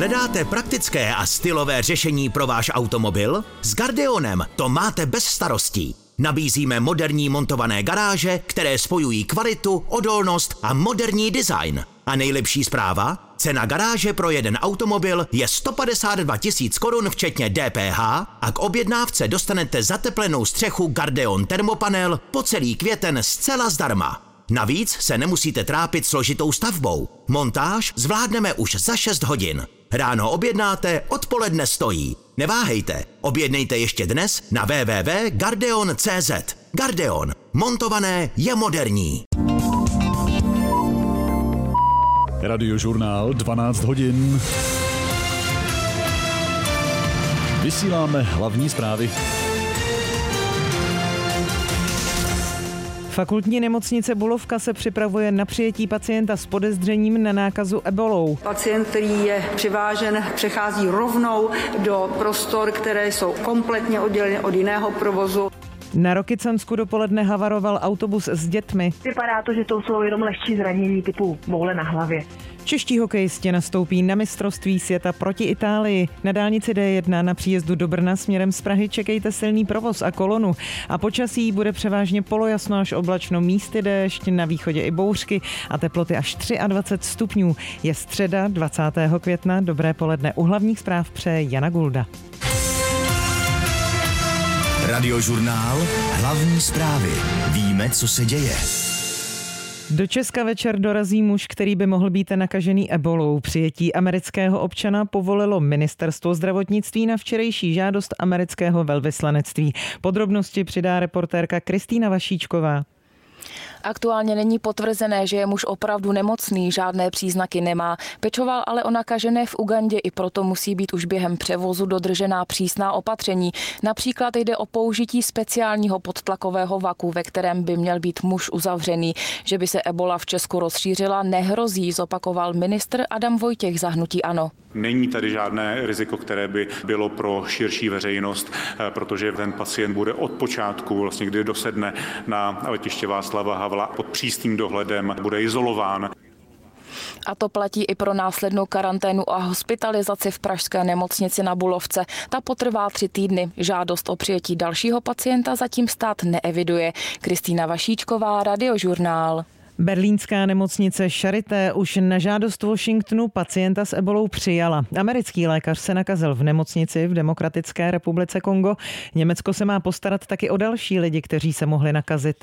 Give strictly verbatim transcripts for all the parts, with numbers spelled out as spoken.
Hledáte praktické a stylové řešení pro váš automobil? S Gardeonem to máte bez starostí. Nabízíme moderní montované garáže, které spojují kvalitu, odolnost a moderní design. A nejlepší zpráva? Cena garáže pro jeden automobil je sto padesát dva tisíc korun včetně D P H a k objednávce dostanete zateplenou střechu Gardeon Thermopanel po celý květen zcela zdarma. Navíc se nemusíte trápit složitou stavbou. Montáž zvládneme už za šest hodin. Ráno objednáte, odpoledne stojí. Neváhejte, objednejte ještě dnes na w w w tečka gardeon tečka c z. Gardeon. Montované je moderní. Radiožurnál dvanáct hodin. Vysíláme hlavní zprávy. Fakultní nemocnice Bulovka se připravuje na přijetí pacienta s podezřením na nákazu ebolou. Pacient, který je přivážen, přechází rovnou do prostor, které jsou kompletně odděleny od jiného provozu. Na Rokycansku dopoledne havaroval autobus s dětmi. Vypadá to, že to jsou jenom lehčí zranění typu boule na hlavě. Čeští hokejisti nastoupí na mistrovství světa proti Itálii. Na dálnici D jedna na příjezdu do Brna směrem z Prahy čekejte silný provoz a kolonu. A počasí bude převážně polojasno až oblačno, místy déšť, na východě i bouřky a teploty až dvacet tři stupňů. Je středa dvacátého května, dobré poledne. U hlavních zpráv přeje Jana Gulda. Radiožurnál hlavní zprávy. Víme, co se děje. Do Česka večer dorazí muž, který by mohl být nakažený ebolou. Přijetí amerického občana povolilo ministerstvo zdravotnictví na včerejší žádost amerického velvyslanectví. Podrobnosti přidá reportérka Kristýna Vašíčková. Aktuálně není potvrzené, že je muž opravdu nemocný, žádné příznaky nemá. Pečoval ale o nakažené v Ugandě, i proto musí být už během převozu dodržená přísná opatření. Například jde o použití speciálního podtlakového vaku, ve kterém by měl být muž uzavřený. Že by se ebola v Česku rozšířila, nehrozí, zopakoval ministr Adam Vojtěch za hnutí ANO. Není tady žádné riziko, které by bylo pro širší veřejnost, protože ten pacient bude od počátku, vlastně kdy dosedne na letiště Václava Havla, pod přísným dohledem, bude izolován. A to platí i pro následnou karanténu a hospitalizaci v pražské nemocnici na Bulovce. Ta potrvá tři týdny. Žádost o přijetí dalšího pacienta zatím stát neeviduje. Kristýna Vašíčková, Radiožurnál. Berlínská nemocnice Charité už na žádost Washingtonu pacienta s ebolou přijala. Americký lékař se nakazil v nemocnici v Demokratické republice Kongo. Německo se má postarat taky o další lidi, kteří se mohli nakazit.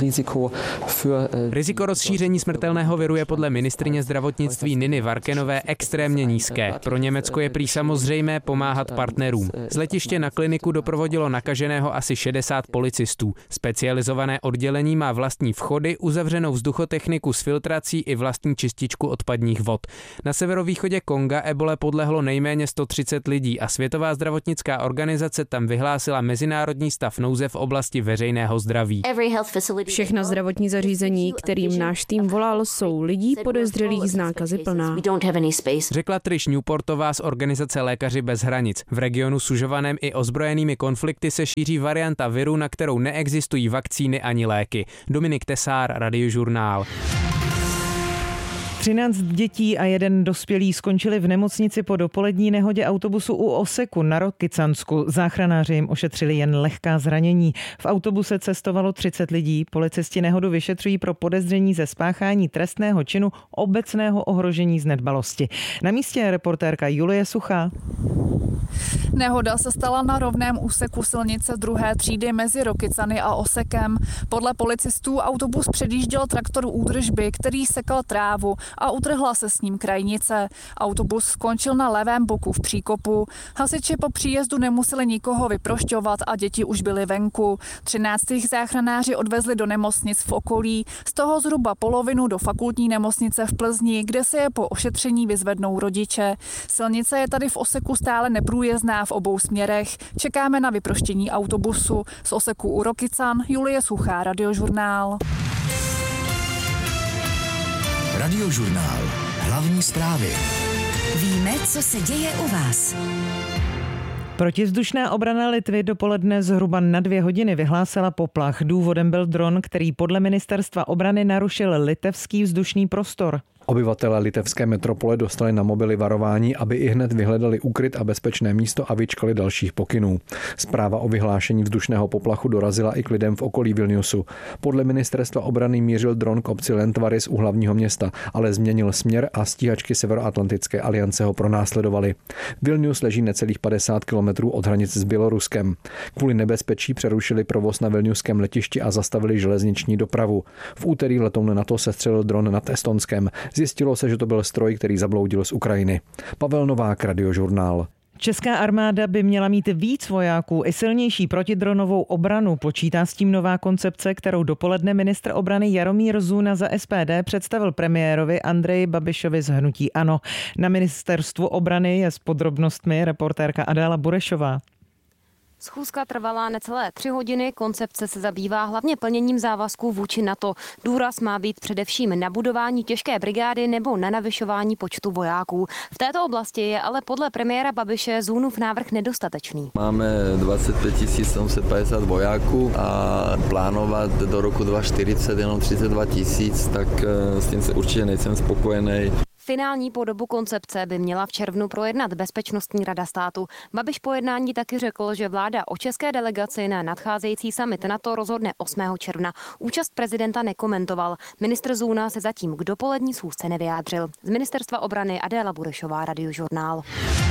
Riziko rozšíření smrtelného viru je podle ministryně zdravotnictví Niny Varkenové extrémně nízké. Pro Německo je prý samozřejmé pomáhat partnerům. Z letiště na kliniku doprovodilo nakaženého asi šedesát policistů. Specializované oddělení má vlastní vchody, uzavřenou vzduchotechniku s filtrací i vlastní čističku odpadních vod. Na severovýchodě Konga ebole podlehlo nejméně sto třicet lidí a Světová zdravotnická organizace tam vyhlásila mezinárodní stav nouze v oblasti veřejného zdraví. Všechna zdravotní zařízení, kterým náš tým volal, jsou lidí podezřelých z nákazy plná. Řekla Trish Newportová z organizace Lékaři bez hranic. V regionu sužovaném i ozbrojenými konflikty se šíří varianta viru, na kterou neexistují vakcíny ani léky. Dominik Tesár, Radiožurnál. třináct dětí a jeden dospělý skončili v nemocnici po dopolední nehodě autobusu u Oseku na Rokycansku. Záchranáři jim ošetřili jen lehká zranění. V autobuse cestovalo třicet lidí. Policisti nehodu vyšetřují pro podezření ze spáchání trestného činu obecného ohrožení z nedbalosti. Na místě je reportérka Julie Suchá. Nehoda se stala na rovném úseku silnice druhé třídy mezi Rokycany a Osekem. Podle policistů autobus předjížděl traktor údržby, který sekal trávu a utrhla se s ním krajnice. Autobus skončil na levém boku v příkopu. Hasiči po příjezdu nemuseli nikoho vyprošťovat a děti už byly venku. Třináct jich záchranáři odvezli do nemocnic v okolí, z toho zhruba polovinu do fakultní nemocnice v Plzni, kde se je po ošetření vyzvednou rodiče. Silnice je tady v Oseku stále neprůjezdná v obou směrech. Čekáme na vyproštění autobusu. Z Oseku u Rokycan Julie Suchá, Radiožurnál. Radiožurnál. Hlavní zprávy. Víme, co se děje u vás. Protivzdušná obrana Litvy dopoledne zhruba na dvě hodiny vyhlásila poplach. Důvodem byl dron, který podle ministerstva obrany narušil litevský vzdušný prostor. Obyvatelé litevské metropole dostali na mobily varování, aby i hned vyhledali úkryt a bezpečné místo a vyčkali dalších pokynů. Zpráva o vyhlášení vzdušného poplachu dorazila i k lidem v okolí Vilniusu. Podle ministerstva obrany mířil dron k obci Lentvaris u hlavního města, ale změnil směr a stíhačky Severoatlantické aliance ho pronásledovaly. Vilnius leží necelých padesát kilometrů od hranic s Běloruskem. Kvůli nebezpečí přerušili provoz na vilniuském letišti a zastavili železniční dopravu. V úterý letoun NATO sestřelil dron nad Estonskem. Zjistilo se, že to byl stroj, který zabloudil z Ukrajiny. Pavel Novák, Radiožurnál. Česká armáda by měla mít víc vojáků i silnější protidronovou obranu. Počítá s tím nová koncepce, kterou dopoledne ministr obrany Jaromír Zuna za S P D představil premiérovi Andreji Babišovi z hnutí ANO. Na ministerstvu obrany je s podrobnostmi reportérka Adéla Burešová. Schůzka trvala necelé tři hodiny, koncepce se zabývá hlavně plněním závazků vůči NATO. Důraz má být především na budování těžké brigády nebo na navyšování počtu vojáků. V této oblasti je ale podle premiéra Babiše Zunův návrh nedostatečný. Máme dvacet pět tisíc sedm set padesát vojáků a plánovat do roku dva tisíce čtyřicet jenom třicet dva tisíc, tak s tím se určitě nejsem spokojený. Finální podobu koncepce by měla v červnu projednat Bezpečnostní rada státu. Babiš po jednání taky řekl, že vláda o české delegaci na nadcházející summit NATO rozhodne osmého června. Účast prezidenta nekomentoval. Ministr Zuna se zatím k dopolední schůzce nevyjádřil. Z ministerstva obrany Adéla Burešová, Radiožurnál.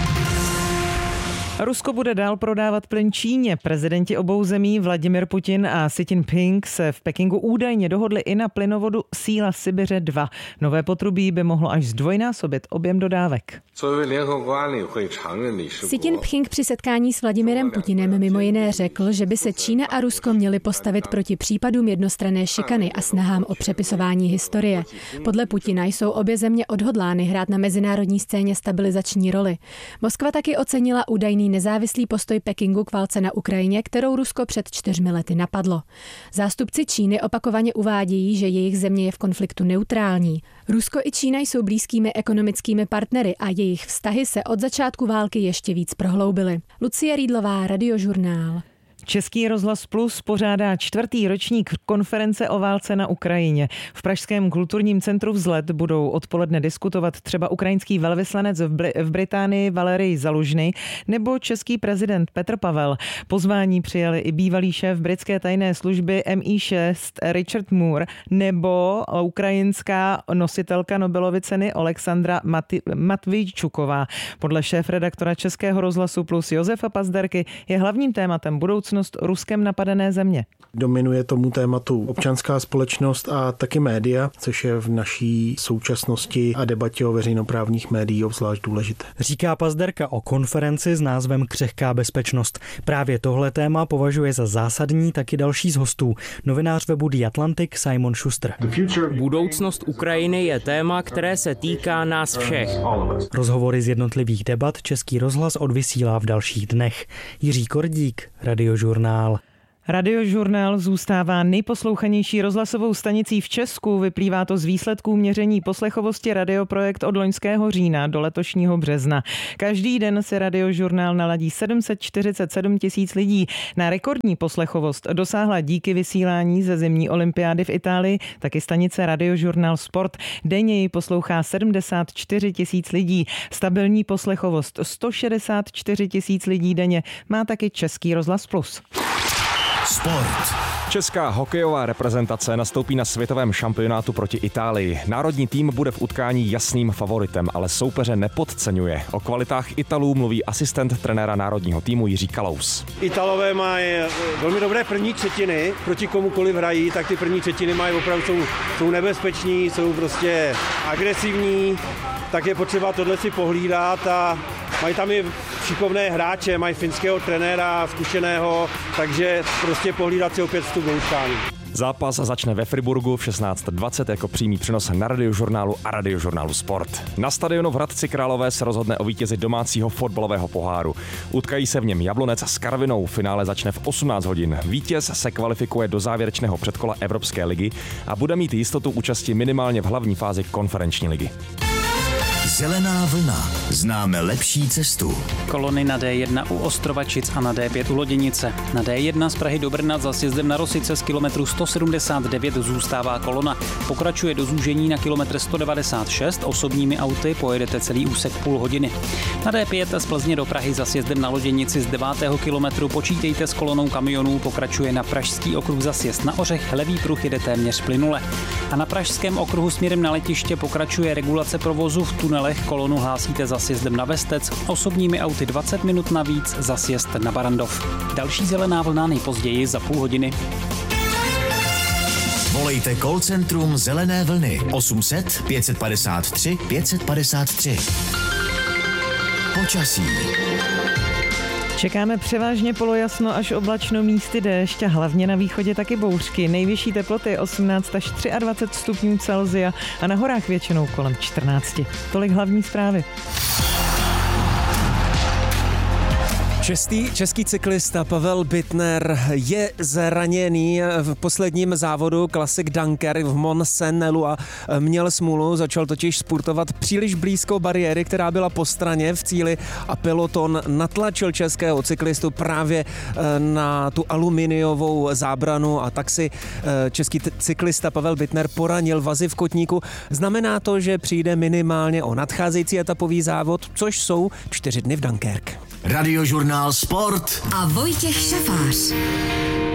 Rusko bude dál prodávat plyn Číně. Prezidenti obou zemí Vladimir Putin a Xi Jinping se v Pekingu údajně dohodli i na plynovodu Síla Sibiře dva. Nové potrubí by mohlo až zdvojnásobit objem dodávek. Xi Jinping při setkání s Vladimirem Putinem mimo jiné řekl, že by se Čína a Rusko měly postavit proti případům jednostranné šikany a snahám o přepisování historie. Podle Putina jsou obě země odhodlány hrát na mezinárodní scéně stabilizační roli. Moskva taky ocenila údajný nezávislý postoj Pekingu k válce na Ukrajině, kterou Rusko před čtyřmi lety napadlo. Zástupci Číny opakovaně uvádějí, že jejich země je v konfliktu neutrální. Rusko i Čína jsou blízkými ekonomickými partnery a jejich vztahy se od začátku války ještě víc prohloubily. Lucie Rýdlová, Radiožurnál. Český rozhlas Plus pořádá čtvrtý ročník konference o válce na Ukrajině. V pražském kulturním centru Vzlet budou odpoledne diskutovat třeba ukrajinský velvyslanec v, Br- v Británii Valerij Zalužny nebo český prezident Petr Pavel. Pozvání přijali i bývalý šéf britské tajné služby M I šest Richard Moore nebo ukrajinská nositelka Nobelovy ceny Alexandra Mati- Matvijčuková. Podle šéfredaktora Českého rozhlasu Plus Josefa Pazderky je hlavním tématem budoucnost Ruskem napadené země. Dominuje tomu tématu občanská společnost a taky média, což je v naší současnosti a debatě o veřejnoprávních médiích obzvlášť důležité. Říká Pazderka o konferenci s názvem Křehká bezpečnost. Právě tohle téma považuje za zásadní taky další z hostů. Novinář webu The Atlantic Simon Schuster. Budoucnost Ukrajiny je téma, které se týká nás všech. Rozhovory z jednotlivých debat Český rozhlas odvysílá v dalších dnech. Jiří Kordík, Radiožurnál. Radiožurnál zůstává nejposlouchanější rozhlasovou stanicí v Česku. Vyplývá to z výsledků měření poslechovosti Radioprojekt od loňského října do letošního března. Každý den si Radiožurnál naladí sedm set čtyřicet sedm tisíc lidí. Na rekordní poslechovost dosáhla díky vysílání ze zimní olympiády v Itálii taky stanice Radiožurnál Sport. Denně ji poslouchá sedmdesát čtyři tisíc lidí. Stabilní poslechovost sto šedesát čtyři tisíc lidí denně má taky Český rozhlas Plus. Sport. Česká hokejová reprezentace nastoupí na světovém šampionátu proti Itálii. Národní tým bude v utkání jasným favoritem, ale soupeře nepodceňuje. O kvalitách Italů mluví asistent trenéra národního týmu Jiří Kalous. Italové mají velmi dobré první třetiny, proti komukoliv hrají, tak ty první třetiny mají opravdu jsou, jsou nebezpeční, jsou prostě agresivní, tak je potřeba tohle si pohlídat a mají tam i šikovné hráče, mají finského trenéra, zkušeného, takže prostě pohlídat si opět vstup do utkání. Zápas začne ve Friburgu v šestnáct dvacet jako přímý přenos na Radiožurnálu a Radiožurnálu Sport. Na stadionu v Hradci Králové se rozhodne o vítězi domácího fotbalového poháru. Utkají se v něm Jablonec s Karvinou, finále začne v osmnáct hodin. Vítěz se kvalifikuje do závěrečného předkola Evropské ligy a bude mít jistotu účasti minimálně v hlavní fázi konferenční ligy. Zelená vlna. Známe lepší cestu. Kolony na D jedna u Ostrovačic a na D pět u Loděnice. Na D jedna z Prahy do Brna za sjezdem na Rosice z kilometru sto sedmdesát devět zůstává kolona. Pokračuje do zúžení na kilometr sto devadesát šest. Osobními auty pojedete celý úsek půl hodiny. Na D pět z Plzně do Prahy za sjezdem na Loděnici z devátého kilometru počítejte s kolonou kamionů. Pokračuje na Pražský okruh za sjezd na Ořech. Levý pruh jede téměř plynule. A na Pražském okruhu směrem na letiště pokračuje regulace provozu. V tunelech kolonu hlásíte za sjezdem na Vestec. Osobními auty dvacet minut navíc za sjezd na Barandov. Další zelená vlna nejpozději za půl hodiny. Volejte call centrum Zelené vlny osm set pět padesát tři pět padesát tři. Počasí. Čekáme převážně polojasno až oblačno, místy déšť a hlavně na východě taky bouřky. Nejvyšší teploty osmnáct až dvacet tři stupňů Celsia a na horách většinou kolem čtrnáct. Tolik hlavní zprávy. Český, český cyklista Pavel Bittner je zraněný v posledním závodu Classic Dunker v Mont-Saint-Nelu a měl smůlu, začal totiž spurtovat příliš blízko bariéry, která byla po straně v cíli a peloton natlačil českého cyklistu právě na tu aluminiovou zábranu a tak si český cyklista Pavel Bittner poranil vazy v kotníku. Znamená to, že přijde minimálně o nadcházející etapový závod, což jsou čtyři dny v Dunkerque. Radiožurnál Sport a Vojtěch Šafář.